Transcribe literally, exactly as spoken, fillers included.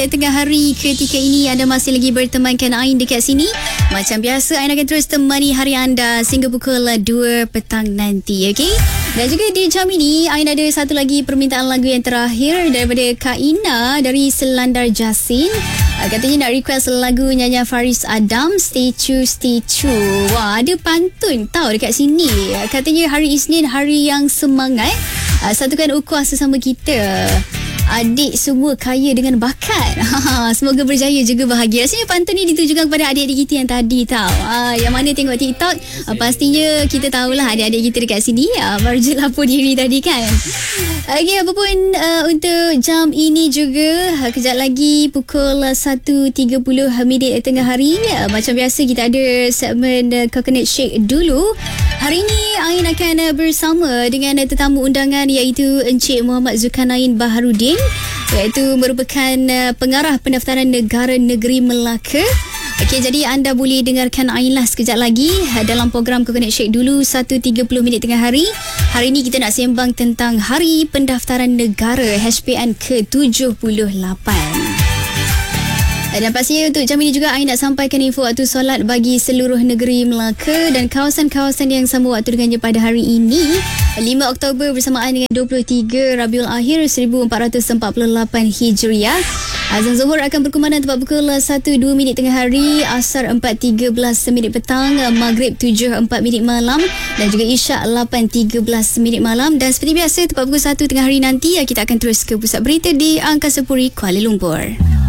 Tengah hari ketika ini anda masih lagi bertemankan Ain dekat sini. Macam biasa, Ain akan terus temani hari anda sehingga pukul dua petang nanti, okey? Dan juga di jam ini Ain ada satu lagi permintaan lagu yang terakhir daripada Kak Ina dari Selandar Jasin. Katanya nak request lagu nyanyian Faris Adam, Stay True, Stay True. Wah, ada pantun tahu dekat sini. Katanya hari Isnin hari yang semangat. Satukan ukhuwah sesama kita. Adik semua kaya dengan bakat. Semoga berjaya juga bahagia. Rasanya pantun ni ditujukan kepada adik-adik kita yang tadi tau. Ha, yang mana tengok TikTok, ha, pastinya kita tahulah adik-adik kita dekat sini. Ha, baru je lapor diri tadi kan. Okey, apapun uh, untuk jam ini juga, ha, kejap lagi pukul satu tiga puluh minit tengah hari. Ha, macam biasa kita ada segmen uh, Coconut Shake dulu. Hari ini Ain akan uh, bersama dengan uh, tetamu undangan iaitu Encik Muhammad Zulkarnain Baharudin, iaitu merupakan uh, pengarah pendaftaran negara negeri Melaka. Okey, jadi anda boleh dengarkan Ain lah sekejap lagi uh, dalam program Coconut Shake dulu satu tiga puluh minit tengah hari. Hari ini kita nak sembang tentang Hari Pendaftaran Negara H P N ke tujuh puluh lapan. Dan pastinya untuk jam ini juga Ain nak sampaikan info waktu solat bagi seluruh negeri Melaka dan kawasan-kawasan yang sama waktu dengannya pada hari ini lima Oktober bersamaan dengan dua puluh tiga Rabiul Akhir seribu empat ratus empat puluh lapan Hijriah. Azan Zuhur akan berkumandang tepat pukul satu dua minit tengah hari, Asar empat tiga belas minit petang, Maghrib tujuh empat minit malam dan juga Isyak lapan tiga belas minit malam. Dan seperti biasa tepat pukul satu tengah hari nanti kita akan terus ke pusat berita di Angkasa Puri, Kuala Lumpur.